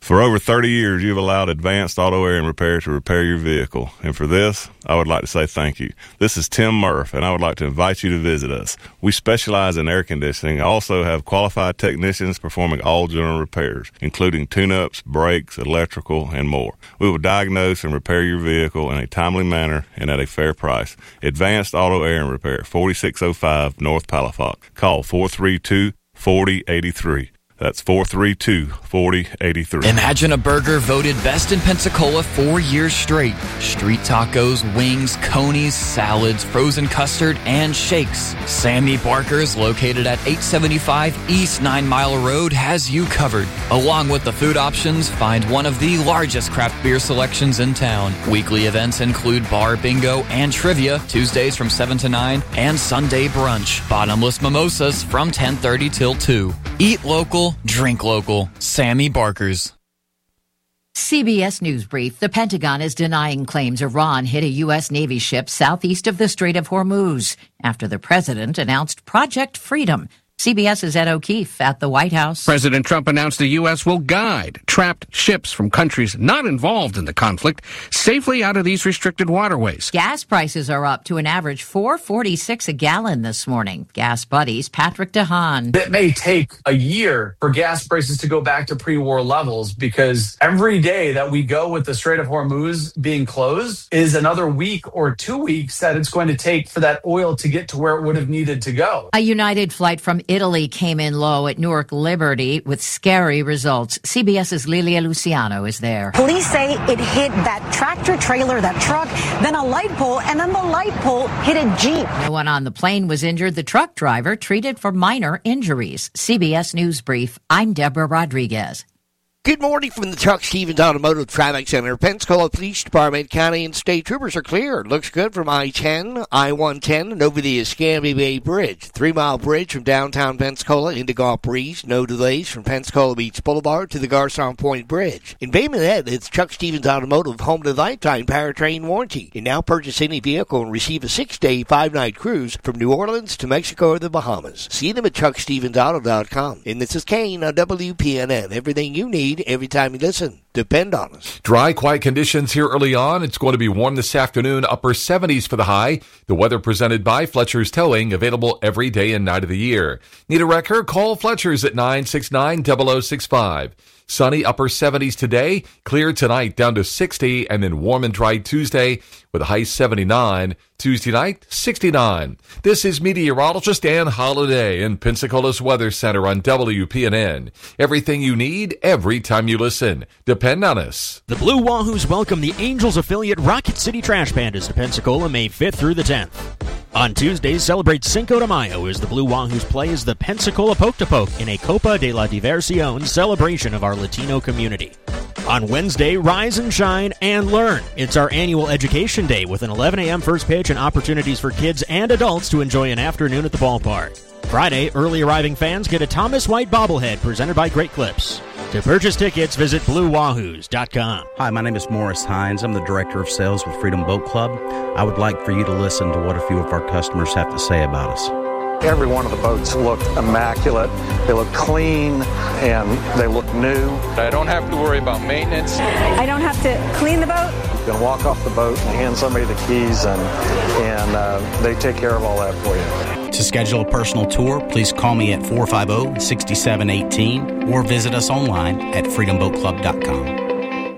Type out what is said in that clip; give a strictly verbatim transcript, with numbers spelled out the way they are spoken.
For over thirty years, you've allowed Advanced Auto Air and Repair to repair your vehicle. And for this, I would like to say thank you. This is Tim Murph, and I would like to invite you to visit us. We specialize in air conditioning, also have qualified technicians performing all general repairs, including tune-ups, brakes, electrical, and more. We will diagnose and repair your vehicle in a timely manner and at a fair price. Advanced Auto Air and Repair, forty-six oh five North Palafox. Call four three two, four oh eight three. That's four three two, four oh eight three. Imagine a burger voted best in Pensacola four years straight. Street tacos, wings, conies, salads, frozen custard, and shakes. Sammy Barker's, located at eight seventy-five East Nine Mile Road, has you covered. Along with the food options, find one of the largest craft beer selections in town. Weekly events include bar bingo and trivia, Tuesdays from seven to nine, and Sunday brunch. Bottomless mimosas from ten thirty till two. Eat local, drink local. Sammy Barker's. C B S News Brief. The Pentagon is denying claims Iran hit a U S Navy ship southeast of the Strait of Hormuz after the president announced Project Freedom. CBS's Ed O'Keefe at the White House. President Trump announced the U S will guide trapped ships from countries not involved in the conflict safely out of these restricted waterways. Gas prices are up to an average four dollars and forty-six cents a gallon this morning. Gas Buddies' Patrick DeHaan. It may take a year for gas prices to go back to pre-war levels because every day that we go with the Strait of Hormuz being closed is another week or two weeks that it's going to take for that oil to get to where it would have needed to go. A United flight from Italy came in low at Newark Liberty with scary results. CBS's Lilia Luciano is there. Police say it hit that tractor trailer, that truck, then a light pole, and then the light pole hit a Jeep. No one on the plane was injured. The truck driver treated for minor injuries. C B S News Brief. I'm Deborah Rodriguez. Good morning from the Chuck Stevens Automotive Traffic Center. Pensacola Police Department, county, and state troopers are clear. Looks good from I ten, I one ten, and over the Escambia Bay Bridge. Three-mile bridge from downtown Pensacola into Gulf Breeze. No delays from Pensacola Beach Boulevard to the Garcon Point Bridge. In Bay Minette, it's Chuck Stevens Automotive, home to lifetime powertrain warranty. You now purchase any vehicle and receive a six-day, five-night cruise from New Orleans to Mexico or the Bahamas. See them at chuck stevens auto dot com. And this is Kane on W P N N. Everything you need every time you listen. Depend on us. Dry, quiet conditions here early on. It's going to be warm this afternoon, upper seventies for the high. The weather presented by Fletcher's Towing, available every day and night of the year. Need a wrecker? Call Fletcher's at nine six nine, zero zero six five. Sunny, upper seventies today. Clear tonight, down to sixty, and then warm and dry Tuesday with a high seventy-nine. Tuesday night, sixty-nine. This is meteorologist Ann Holiday in Pensacola's Weather Center on W P N N. Everything you need, every time you listen. Depend on us. The Blue Wahoos welcome the Angels affiliate Rocket City Trash Pandas to Pensacola May fifth through the tenth. On Tuesdays, celebrate Cinco de Mayo as the Blue Wahoos play as the Pensacola Poke to Poke in a Copa de la Diversión celebration of our Latino community. On Wednesday, rise and shine and learn. It's our annual Education Day with an eleven a.m. first pitch and opportunities for kids and adults to enjoy an afternoon at the ballpark. Friday, early arriving fans get a Thomas White bobblehead presented by Great Clips. To purchase tickets, visit blue wahoos dot com. Hi, my name is Morris Hines. I'm the Director of Sales with Freedom Boat Club. I would like for you to listen to what a few of our customers have to say about us. Every one of the boats looked immaculate. They look clean and they look new. I don't have to worry about maintenance. I don't have to clean the boat. You can walk off the boat and hand somebody the keys and, and uh, they take care of all that for you. To schedule a personal tour, please call me at four five zero, six seven one eight or visit us online at freedom boat club dot com.